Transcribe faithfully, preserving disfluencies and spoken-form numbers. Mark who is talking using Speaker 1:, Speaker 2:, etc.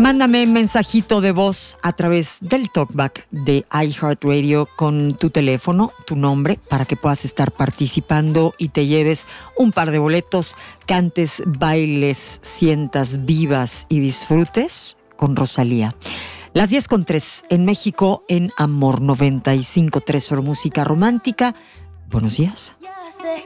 Speaker 1: Mándame un mensajito de voz a través del talkback de iHeartRadio con tu teléfono, tu nombre, para que puedas estar participando y te lleves un par de boletos, cantes, bailes, sientas, vivas y disfrutes con Rosalía. Las diez con tres en México, en Amor noventa y cinco punto tres, sobre música romántica. Buenos días.